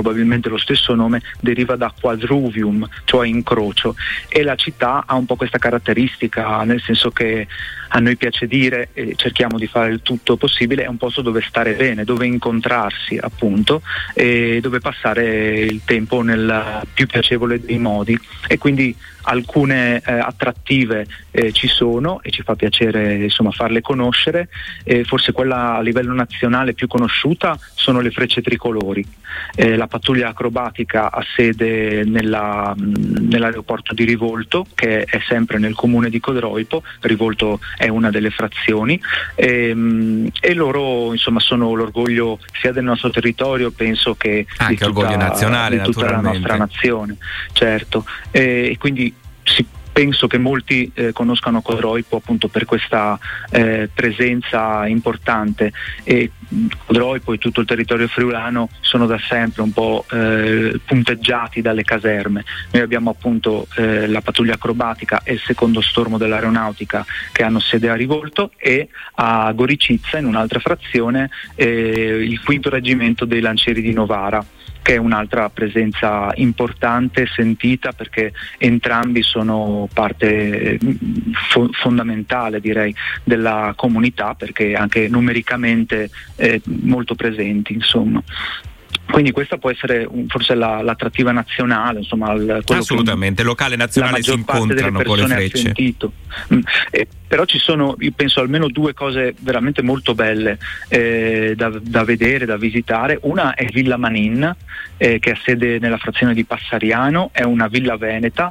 probabilmente lo stesso nome deriva da quadruvium, cioè incrocio, e la città ha un po' questa caratteristica, nel senso che a noi piace dire, e cerchiamo di fare il tutto possibile, è un posto dove stare bene, dove incontrarsi appunto, e dove passare il tempo nel più piacevole dei modi, e quindi alcune attrattive ci sono e ci fa piacere insomma farle conoscere. Forse quella a livello nazionale più conosciuta sono le Frecce Tricolori. La pattuglia acrobatica ha sede nell'aeroporto di Rivolto, che è sempre nel comune di Codroipo. Rivolto è una delle frazioni, e loro insomma sono l'orgoglio sia del nostro territorio, penso che anche orgoglio nazionale, di tutta la nostra nazione, certo, e quindi penso che molti conoscano Codroipo appunto per questa presenza importante, e Codroipo e tutto il territorio friulano sono da sempre un po' punteggiati dalle caserme. Noi abbiamo appunto la pattuglia acrobatica e il secondo stormo dell'aeronautica, che hanno sede a Rivolto, e a Goricizza, in un'altra frazione, il quinto reggimento dei lancieri di Novara, che è un'altra presenza importante, sentita, perché entrambi sono parte fondamentale, direi, della comunità, perché anche numericamente molto presenti, insomma. Quindi questa può essere forse l'attrattiva nazionale, insomma, assolutamente, locale e nazionale si incontrano con le Frecce. Però ci sono, io penso, almeno due cose veramente molto belle da vedere, da visitare. Una è Villa Manin, che ha sede nella frazione di Passariano, è una villa veneta,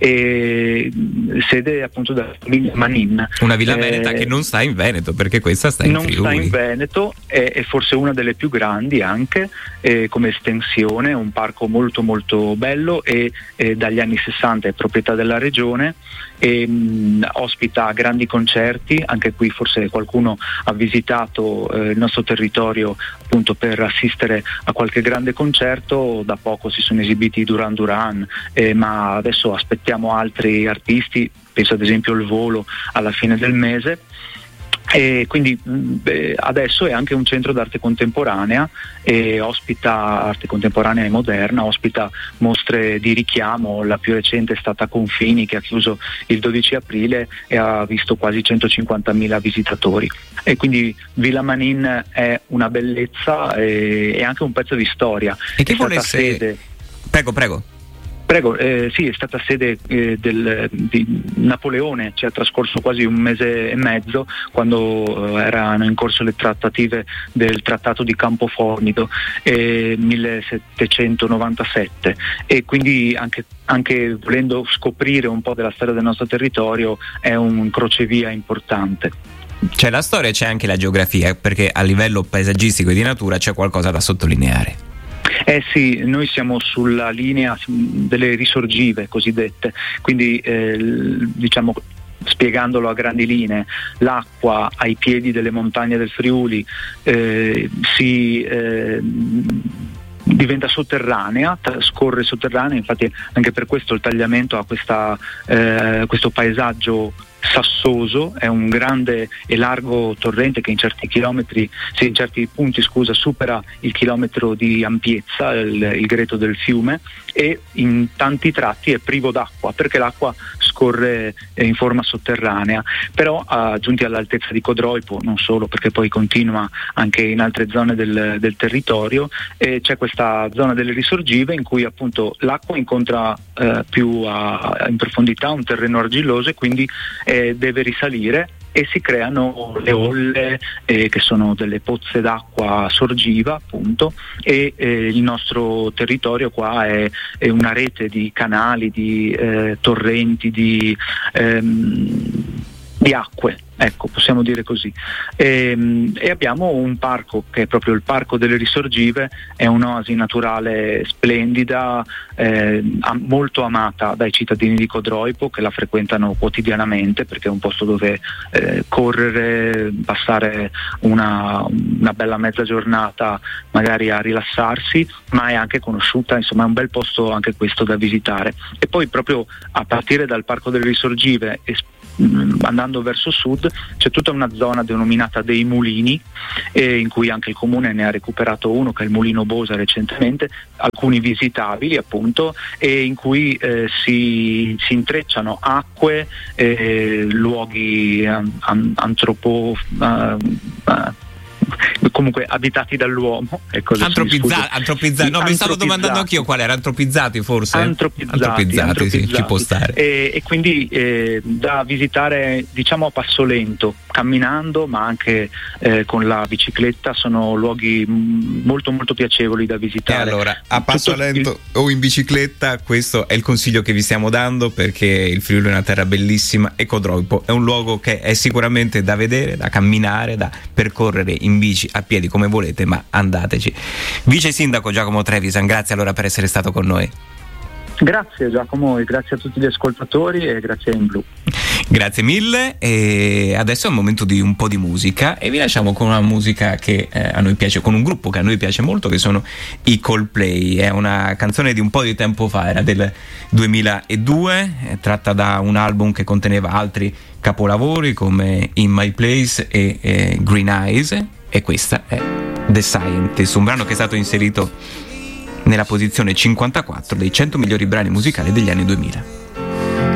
sede appunto da Villa Manin. Una villa veneta che non sta in Veneto, perché questa sta in Friuli. Non sta in Veneto, è forse una delle più grandi anche, come estensione, un parco molto molto bello, e dagli anni 60 è proprietà della regione, e ospita grandi concerti. Anche qui forse qualcuno ha visitato il nostro territorio appunto per assistere a qualche grande concerto. Da poco si sono esibiti i Duran Duran, ma adesso aspettiamo altri artisti, penso ad esempio il Volo alla fine del mese. E quindi adesso è anche un centro d'arte contemporanea, e ospita arte contemporanea e moderna, ospita mostre di richiamo. La più recente è stata Confini, che ha chiuso il 12 aprile e ha visto quasi 150.000 visitatori. E quindi Villa Manin è una bellezza e anche un pezzo di storia. E chi volesse... Prego. Sì, è stata sede di Napoleone, ci ha trascorso quasi un mese e mezzo quando erano in corso le trattative del Trattato di Campo Fornido, 1797, e quindi anche volendo scoprire un po' della storia del nostro territorio è un crocevia importante. C'è la storia e c'è anche la geografia, perché a livello paesaggistico e di natura c'è qualcosa da sottolineare. Sì, noi siamo sulla linea delle risorgive cosiddette, quindi diciamo, spiegandolo a grandi linee, l'acqua ai piedi delle montagne del Friuli diventa sotterranea, scorre sotterranea, infatti anche per questo il tagliamento ha questo paesaggio sassoso. È un grande e largo torrente che in certi punti supera il chilometro di ampiezza, il greto del fiume, e in tanti tratti è privo d'acqua, perché l'acqua scorre in forma sotterranea. Però giunti all'altezza di Codroipo, non solo, perché poi continua anche in altre zone del territorio, c'è questa zona delle risorgive in cui appunto l'acqua incontra più in profondità un terreno argilloso, e quindi deve risalire, e si creano le olle, che sono delle pozze d'acqua sorgiva appunto, e il nostro territorio qua è una rete di canali, di torrenti, di acque, ecco, possiamo dire così. E abbiamo un parco che è proprio il Parco delle Risorgive, è un'oasi naturale splendida, molto amata dai cittadini di Codroipo, che la frequentano quotidianamente, perché è un posto dove correre, passare una bella mezza giornata magari a rilassarsi, ma è anche conosciuta, insomma è un bel posto anche questo da visitare. E poi proprio a partire dal Parco delle Risorgive andando verso sud c'è tutta una zona denominata dei mulini, in cui anche il comune ne ha recuperato uno, che è il Mulino Bosa, recentemente, alcuni visitabili appunto, e in cui si intrecciano acque, luoghi comunque abitati dall'uomo. Antropizzati. No, mi stavo domandando anch'io qual era. Antropizzati forse? Antropizzati. Sì, ci può stare. E quindi da visitare, diciamo, a passo lento, camminando, ma anche con la bicicletta. Sono luoghi molto molto piacevoli da visitare. E allora, a passo lento o in bicicletta, questo è il consiglio che vi stiamo dando, perché il Friuli è una terra bellissima, e Codroipo è un luogo che è sicuramente da vedere, da camminare, da percorrere in bici, a piedi, come volete, ma andateci. Vice Sindaco Giacomo Trevisan, grazie allora per essere stato con noi. Grazie Giacomo, e grazie a tutti gli ascoltatori, e grazie a InBlu. Grazie mille, e adesso è il momento di un po' di musica, e vi lasciamo con una musica che a noi piace, con un gruppo che a noi piace molto, che sono i Coldplay. È una canzone di un po' di tempo fa, era del 2002, è tratta da un album che conteneva altri capolavori come In My Place e Green Eyes, e questa è The Scientist, un brano che è stato inserito nella posizione 54 dei 100 migliori brani musicali degli anni 2000.